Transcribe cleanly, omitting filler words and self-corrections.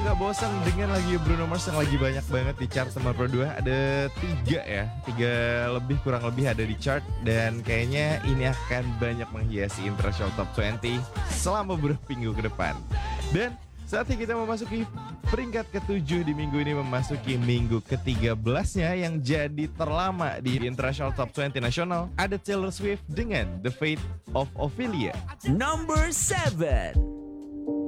nggak bosan dengan lagu Bruno Mars yang lagi banyak banget di chart nomor 2? Ada 3 ya, 3 lebih kurang lebih ada di chart. Dan kayaknya ini akan banyak menghiasi International Top 20 selama beberapa minggu ke depan. Dan saatnya kita memasuki peringkat ke-7 di minggu ini, memasuki minggu ke-13-nya yang jadi terlama di International Top 20 nasional. Ada Taylor Swift dengan The Fate of Ophelia. Number 7.